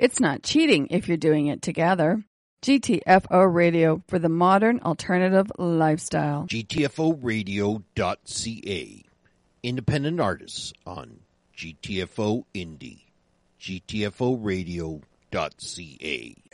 It's not cheating if you're doing it together. GTFO Radio for the modern alternative lifestyle. GTFOradio.ca. Independent artists on GTFO Indie. GTFOradio.ca.